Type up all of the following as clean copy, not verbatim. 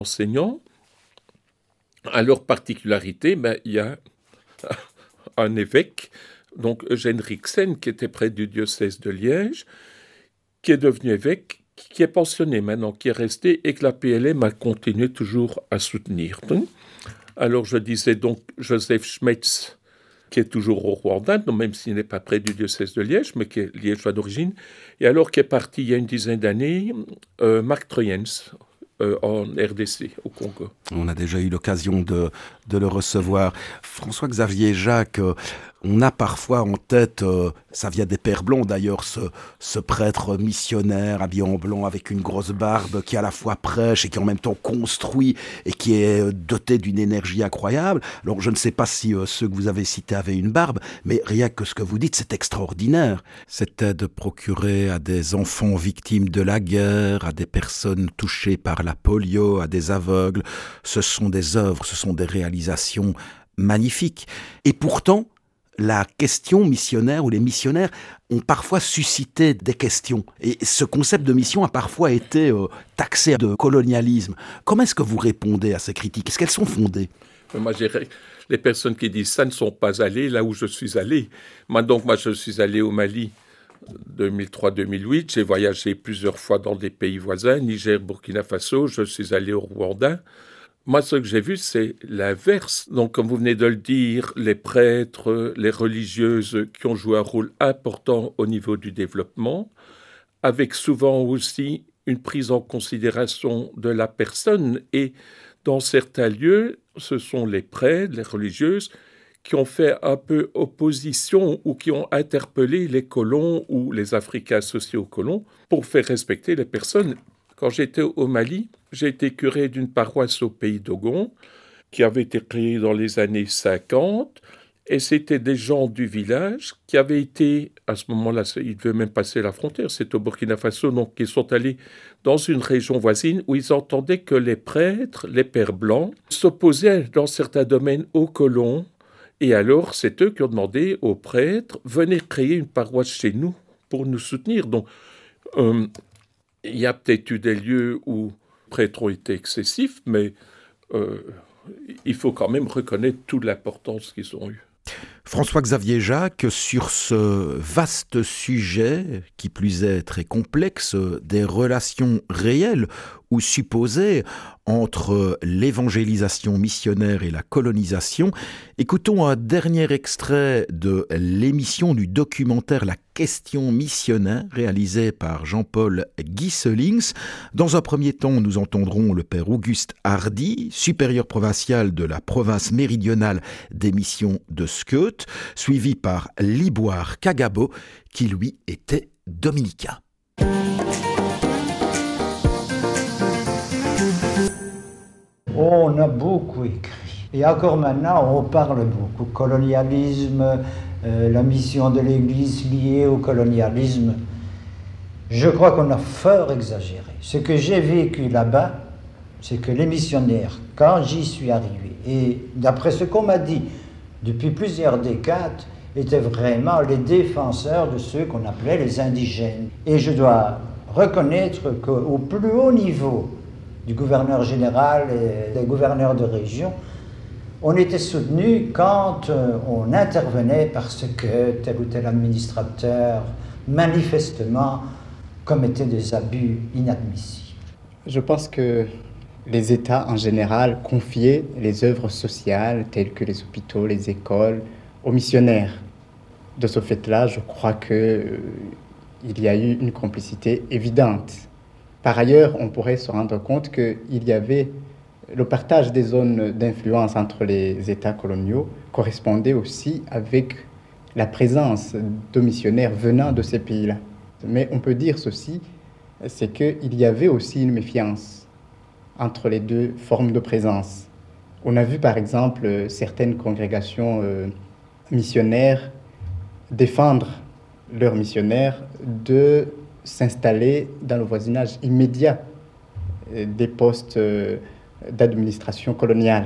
enseignants. À leur particularité, il y a un évêque, donc Eugène Rixen, qui était près du diocèse de Liège, qui est devenu évêque, qui est pensionné maintenant, qui est resté, et que la PLM a continué toujours à soutenir. Alors je disais donc Joseph Schmetz, qui est toujours au Rwanda, même s'il n'est pas près du diocèse de Liège, mais qui est liégeois d'origine, et alors qui est parti il y a une dizaine d'années, Marc Troyens, en RDC, au Congo. On a déjà eu l'occasion de le recevoir. François-Xavier Jacques, on a parfois en tête, ça vient des Pères Blonds d'ailleurs, ce prêtre missionnaire habillé en blanc avec une grosse barbe qui à la fois prêche et qui en même temps construit et qui est doté d'une énergie incroyable. Alors je ne sais pas si ceux que vous avez cités avaient une barbe, mais rien que ce que vous dites, c'est extraordinaire. Cette aide procurée à des enfants victimes de la guerre, à des personnes touchées par la polio, à des aveugles, ce sont des œuvres, ce sont des réalisations magnifiques. Et pourtant, la question missionnaire ou les missionnaires ont parfois suscité des questions. Et ce concept de mission a parfois été taxé de colonialisme. Comment est-ce que vous répondez à ces critiques? Est-ce qu'elles sont fondées? Moi, les personnes qui disent ça ne sont pas allées là où je suis allé. Moi, je suis allé au Mali 2003-2008. J'ai voyagé plusieurs fois dans des pays voisins, Niger, Burkina Faso. Je suis allé au Rwanda. Moi, ce que j'ai vu, c'est l'inverse. Donc, comme vous venez de le dire, les prêtres, les religieuses qui ont joué un rôle important au niveau du développement, avec souvent aussi une prise en considération de la personne. Et dans certains lieux, ce sont les prêtres, les religieuses, qui ont fait un peu opposition ou qui ont interpellé les colons ou les Africains associés aux colons pour faire respecter les personnes. Quand j'étais au Mali, j'ai été curé d'une paroisse au pays d'Ogon, qui avait été créée dans les années 50, et c'était des gens du village qui avaient été, à ce moment-là, ils devaient même passer la frontière, c'est au Burkina Faso, donc ils sont allés dans une région voisine où ils entendaient que les prêtres, les pères blancs, s'opposaient dans certains domaines aux colons, et alors c'est eux qui ont demandé aux prêtres, venez créer une paroisse chez nous pour nous soutenir. Donc, il y a peut-être eu des lieux où les prêtres ont été excessifs, mais il faut quand même reconnaître toute l'importance qu'ils ont eue. François-Xavier Jacques, sur ce vaste sujet, qui plus est très complexe, des relations réelles ou supposées entre l'évangélisation missionnaire et la colonisation, écoutons un dernier extrait de l'émission du documentaire La question missionnaire, réalisé par Jean-Paul Guisselings. Dans un premier temps, nous entendrons le père Auguste Hardy, supérieur provincial de la province méridionale des missions de Skeut, suivi par Liboire Kagabo, qui lui était dominicain. On a beaucoup écrit. Et encore maintenant, on parle beaucoup. Colonialisme, la mission de l'Église liée au colonialisme. Je crois qu'on a fort exagéré. Ce que j'ai vécu là-bas, c'est que les missionnaires, quand j'y suis arrivé, et d'après ce qu'on m'a dit depuis plusieurs décades, étaient vraiment les défenseurs de ceux qu'on appelait les indigènes. Et je dois reconnaître qu'au plus haut niveau du gouverneur général et des gouverneurs de région, on était soutenu quand on intervenait parce que tel ou tel administrateur, manifestement, commettait des abus inadmissibles. Je pense que les États en général confiaient les œuvres sociales telles que les hôpitaux, les écoles, aux missionnaires. De ce fait-là, je crois qu'il y a eu une complicité évidente. Par ailleurs, on pourrait se rendre compte qu'il y avait le partage des zones d'influence entre les États coloniaux correspondait aussi avec la présence de missionnaires venant de ces pays-là. Mais on peut dire ceci, c'est qu'il y avait aussi une méfiance entre les deux formes de présence. On a vu par exemple certaines congrégations missionnaires défendre leurs missionnaires de s'installer dans le voisinage immédiat des postes d'administration coloniale.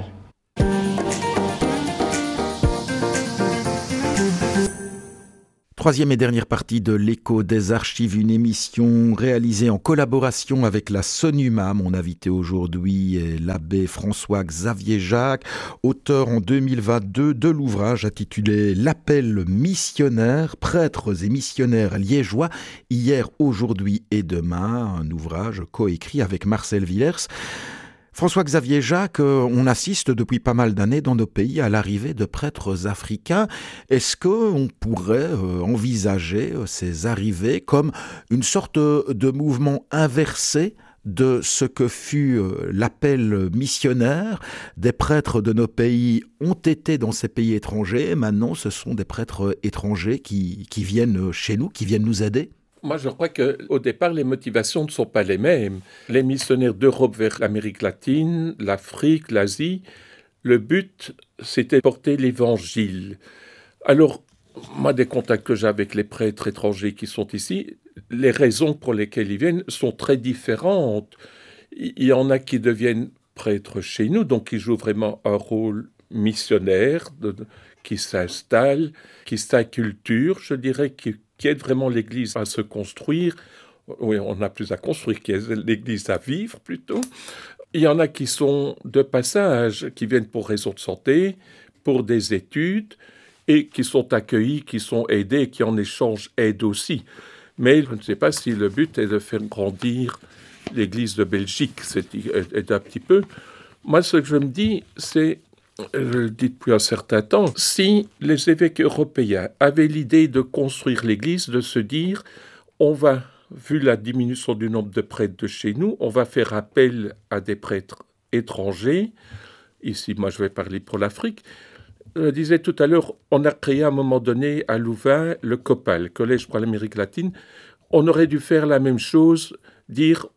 Troisième et dernière partie de l'Écho des Archives, une émission réalisée en collaboration avec la SONUMA. Mon invité aujourd'hui est l'abbé François-Xavier Jacques, auteur en 2022 de l'ouvrage intitulé « L'appel missionnaire, prêtres et missionnaires liégeois, hier, aujourd'hui et demain », un ouvrage coécrit avec Marcel Villers. François-Xavier Jacques, on assiste depuis pas mal d'années dans nos pays à l'arrivée de prêtres africains. Est-ce qu'on pourrait envisager ces arrivées comme une sorte de mouvement inversé de ce que fut l'appel missionnaire? Des prêtres de nos pays ont été dans ces pays étrangers, maintenant ce sont des prêtres étrangers qui viennent chez nous, qui viennent nous aider? Moi, je crois qu'au départ, les motivations ne sont pas les mêmes. Les missionnaires d'Europe vers l'Amérique latine, l'Afrique, l'Asie, le but, c'était de porter l'Évangile. Alors, moi, des contacts que j'ai avec les prêtres étrangers qui sont ici, les raisons pour lesquelles ils viennent sont très différentes. Il y en a qui deviennent prêtres chez nous, donc qui jouent vraiment un rôle missionnaire, qui s'installent, qui s'acculturent, je dirais, qui aide vraiment l'Église à se construire. Oui, on n'a plus à construire, qui aide l'Église à vivre plutôt. Il y en a qui sont de passage, qui viennent pour raison de santé, pour des études, et qui sont accueillis, qui sont aidés, qui en échange aident aussi. Mais je ne sais pas si le but est de faire grandir l'Église de Belgique, c'est un petit peu. Moi, ce que je me dis, c'est, je le dis depuis un certain temps, si les évêques européens avaient l'idée de construire l'Église, de se dire, on va, vu la diminution du nombre de prêtres de chez nous, on va faire appel à des prêtres étrangers. Ici, moi, je vais parler pour l'Afrique. Je disais tout à l'heure, on a créé à un moment donné à Louvain le COPAL, Collège pour l'Amérique latine. On aurait dû faire la même chose, dire,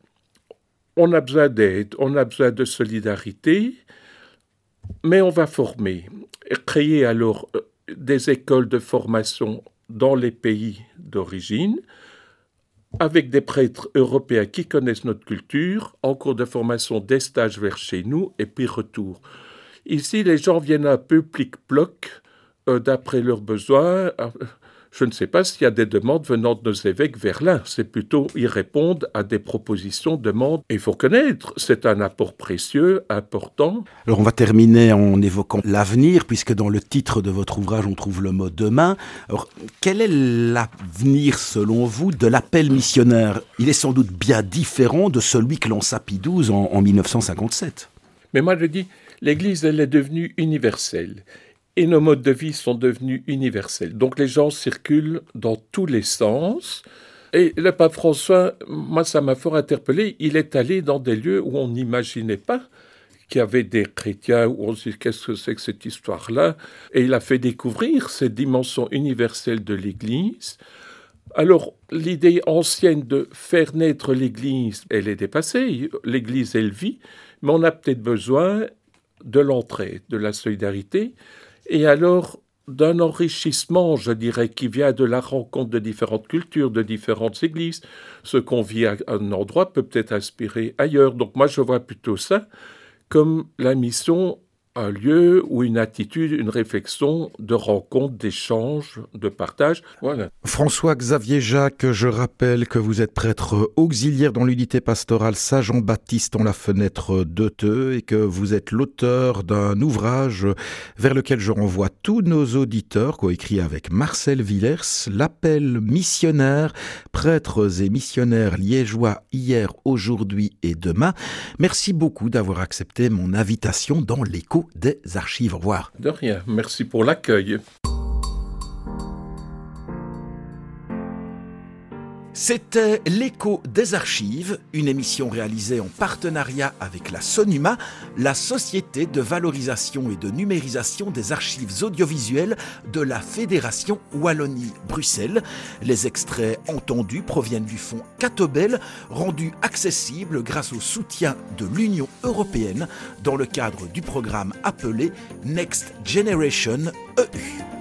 on a besoin d'aide, on a besoin de solidarité, mais on va former, créer alors des écoles de formation dans les pays d'origine, avec des prêtres européens qui connaissent notre culture, en cours de formation, des stages vers chez nous, et puis retour. Ici, les gens viennent un peu plic-ploc, d'après leurs besoins. Je ne sais pas s'il y a des demandes venant de nos évêques vers là. C'est plutôt, ils répondent à des propositions, demandes. Et il faut connaître, c'est un apport précieux, important. Alors on va terminer en évoquant l'avenir, puisque dans le titre de votre ouvrage, on trouve le mot « demain ». Alors, quel est l'avenir, selon vous, de l'appel missionnaire? Il est sans doute bien différent de celui que lança Pie XII en 1957. Mais moi, je dis, l'Église, elle est devenue universelle. Et nos modes de vie sont devenus universels. Donc les gens circulent dans tous les sens. Et le pape François, moi ça m'a fort interpellé, il est allé dans des lieux où on n'imaginait pas qu'il y avait des chrétiens, où on se dit qu'est-ce que c'est que cette histoire-là. Et il a fait découvrir cette dimension universelle de l'Église. Alors l'idée ancienne de faire naître l'Église, elle est dépassée. L'Église, elle vit, mais on a peut-être besoin de l'entraide, de la solidarité. Et alors, d'un enrichissement, je dirais, qui vient de la rencontre de différentes cultures, de différentes églises. Ce qu'on vit à un endroit peut peut-être inspirer ailleurs. Donc moi, je vois plutôt ça comme la mission, un lieu ou une attitude, une réflexion de rencontre, d'échange, de partage. Voilà. François-Xavier Jacques, je rappelle que vous êtes prêtre auxiliaire dans l'unité pastorale Saint-Jean-Baptiste en la Fenêtre d'Euteux et que vous êtes l'auteur d'un ouvrage vers lequel je renvoie tous nos auditeurs, coécrit avec Marcel Villers, L'appel missionnaire, prêtres et missionnaires liégeois hier, aujourd'hui et demain. Merci beaucoup d'avoir accepté mon invitation dans l'Écho des Archives. Au revoir. De rien, merci pour l'accueil. C'était l'Écho des Archives, une émission réalisée en partenariat avec la SONUMA, la Société de valorisation et de numérisation des archives audiovisuelles de la Fédération Wallonie-Bruxelles. Les extraits entendus proviennent du fonds Catobel, rendu accessible grâce au soutien de l'Union européenne dans le cadre du programme appelé Next Generation EU.